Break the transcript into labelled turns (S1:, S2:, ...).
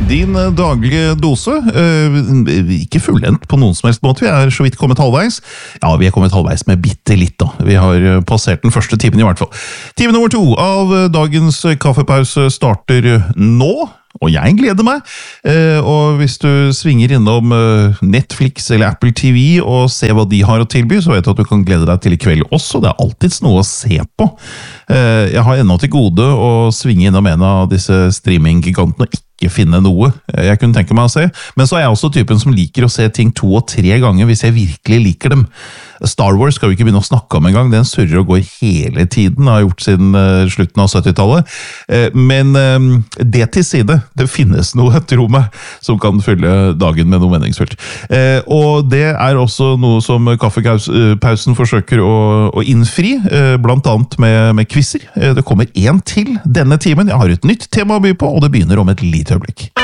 S1: Din daglige dose, ikke fullendt på noen som helst måte, vi så vidt kommet halvveis. Ja, vi kommet halvveis med bitte litt da. Vi har passert den første timen i hvert fall. Time nummer 2 av dagens kaffepause starter nå. Og jeg gleder meg, og hvis du svinger innom Netflix eller Apple TV og ser hva de har å tilby, så vet du at du kan glede deg til i kveld også. Det alltids noe å se på. Jeg har ennå til gode å svinge innom en av disse streaminggigantene og ikke finne noe jeg kunne tenke meg å se. Men så jeg også typen som liker å se ting 2 og 3 ganger hvis jeg virkelig liker dem. Star Wars skal vi ikke begynne å snakke om en gang, den surrer og går hele tiden, har gjort siden slutten av 70-tallet. Men det til side, det finnes noe, tro meg, som kan fylle dagen med noe meningsfullt. Og det også noe som kaffepausen forsøker å innfri, blant annet med quizzer. Det kommer en til denne timen, jeg har et nytt tema å by på, og det begynner om et lite øyeblikk.